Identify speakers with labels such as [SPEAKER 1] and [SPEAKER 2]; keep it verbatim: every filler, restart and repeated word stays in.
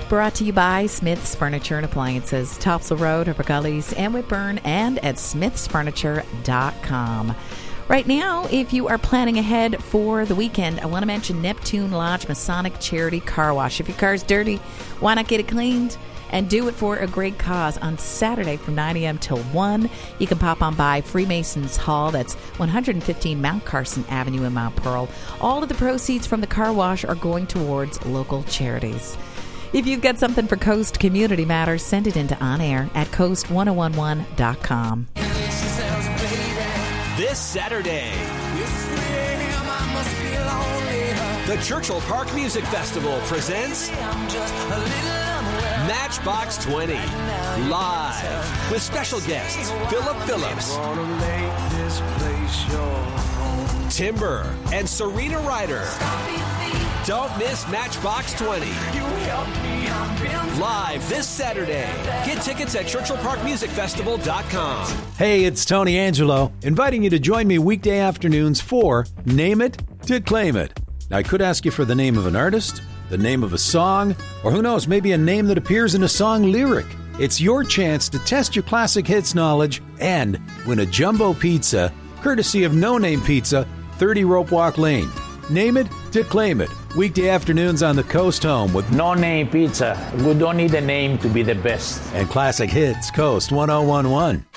[SPEAKER 1] Brought to you by Smith's Furniture and Appliances, Topsail Road, Upper Gullies, and Whitburn, and at smiths furniture dot com. Right now, if you are planning ahead for the weekend, I want to mention Neptune Lodge Masonic Charity Car Wash. If your car's dirty, why not get it cleaned? And do it for a great cause on Saturday from nine a.m. till one. You can pop on by Freemasons Hall. That's one fifteen Mount Carson Avenue in Mount Pearl. All of the proceeds from the car wash are going towards local charities. If you've got something for Coast Community Matters, send it into on air at coast ten eleven dot com.
[SPEAKER 2] This Saturday, the Churchill Park Music Festival presents Matchbox twenty, live with special guests Philip Phillips, Timber, and Serena Ryder. Don't miss Matchbox twenty. Live this Saturday. Get tickets at churchill park music festival dot com.
[SPEAKER 3] Hey, it's Tony Angelo, inviting you to join me weekday afternoons for Name It to Claim It. Now, I could ask you for the name of an artist, the name of a song, or who knows, maybe a name that appears in a song lyric. It's your chance to test your classic hits knowledge and win a jumbo pizza, courtesy of No Name Pizza, thirty Rope Walk Lane. Name It to Claim It. Weekday afternoons on the Coast Home with
[SPEAKER 4] No Name Pizza. We don't need a name to be the best.
[SPEAKER 3] And classic hits, Coast ten eleven.